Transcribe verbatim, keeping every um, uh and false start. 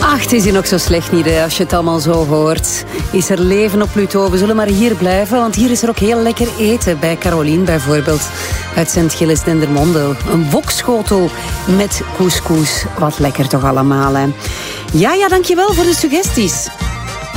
Ach, het is hier nog zo slecht niet, hè, als je het allemaal zo hoort. Is er leven op Pluto? We zullen maar hier blijven, want hier is er ook heel lekker eten. Bij Caroline bijvoorbeeld, uit Sint-Gilles-Dendermonde. Een wokschotel met couscous. Wat lekker toch allemaal, hè. Ja, ja, dankjewel voor de suggesties.